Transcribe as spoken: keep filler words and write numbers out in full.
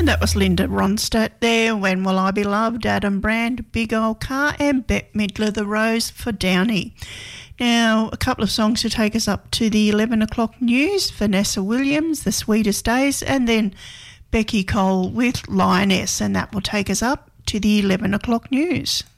And that was Linda Ronstadt there, When Will I Be Loved, Adam Brand, Big Old Car, and Bette Midler, The Rose for Downey. Now, a couple of songs to take us up to the eleven o'clock news. Vanessa Williams, The Sweetest Days, and then Becky Cole with Lioness, and that will take us up to the eleven o'clock news.